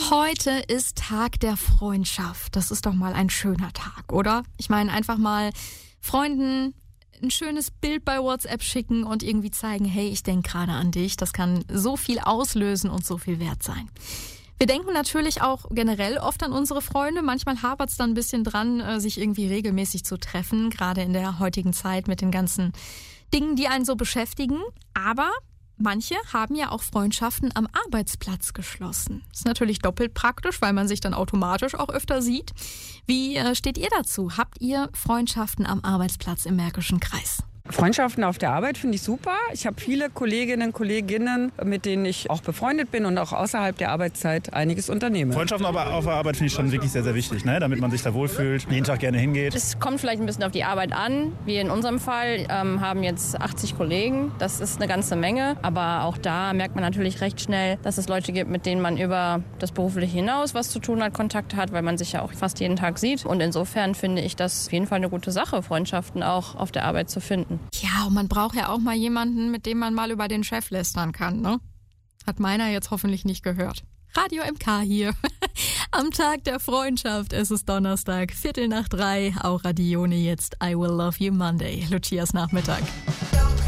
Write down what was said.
Heute ist Tag der Freundschaft. Das ist doch mal ein schöner Tag, oder? Ich meine, einfach mal Freunden ein schönes Bild bei WhatsApp schicken und irgendwie zeigen, hey, ich denke gerade an dich. Das kann so viel auslösen und so viel wert sein. Wir denken natürlich auch generell oft an unsere Freunde. Manchmal hapert es dann ein bisschen dran, sich irgendwie regelmäßig zu treffen, gerade in der heutigen Zeit mit den ganzen Dingen, die einen so beschäftigen. Aber manche haben ja auch Freundschaften am Arbeitsplatz geschlossen. Ist natürlich doppelt praktisch, weil man sich dann automatisch auch öfter sieht. Wie steht ihr dazu? Habt ihr Freundschaften am Arbeitsplatz im Märkischen Kreis? Freundschaften auf der Arbeit finde ich super. Ich habe viele Kolleginnen, mit denen ich auch befreundet bin und auch außerhalb der Arbeitszeit einiges unternehme. Freundschaften aber auf der Arbeit finde ich schon wirklich sehr, sehr wichtig, ne? Damit man sich da wohlfühlt, jeden Tag gerne hingeht. Es kommt vielleicht ein bisschen auf die Arbeit an. Wir in unserem Fall haben jetzt 80 Kollegen. Das ist eine ganze Menge. Aber auch da merkt man natürlich recht schnell, dass es Leute gibt, mit denen man über das Berufliche hinaus was zu tun hat, Kontakt hat, weil man sich ja auch fast jeden Tag sieht. Und insofern finde ich das auf jeden Fall eine gute Sache, Freundschaften auch auf der Arbeit zu finden. Ja, und man braucht ja auch mal jemanden, mit dem man mal über den Chef lästern kann, ne? Hat meiner jetzt hoffentlich nicht gehört. Radio MK hier. Am Tag der Freundschaft. Es ist Donnerstag, 2:45. Auch Radione jetzt. I Will Love You Monday. Lucias Nachmittag.